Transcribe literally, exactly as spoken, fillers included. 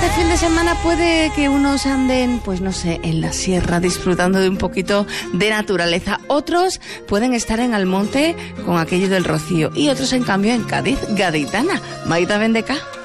este fin de semana puede que unos anden, pues no sé, en la sierra disfrutando de un poquito de naturaleza. Otros pueden estar en Almonte con aquello del rocío y otros en cambio en Cádiz, gaditana. Maita Bendeca.